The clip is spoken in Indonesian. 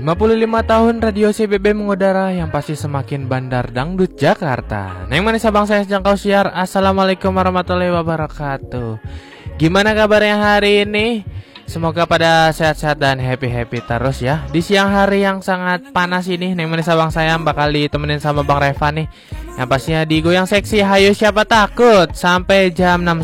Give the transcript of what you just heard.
55 tahun Radio CBB mengudara yang pasti semakin bandar dangdut Jakarta. Neng manis abang saya jangkau siar. Assalamualaikum warahmatullahi wabarakatuh. Gimana kabarnya hari ini? Semoga pada sehat-sehat dan happy-happy terus ya. Di siang hari yang sangat panas ini, Neng manis abang saya bakal ditemenin sama Bang Reva nih. Yang pastinya digoyang seksi, hayu siapa takut. Sampai jam 6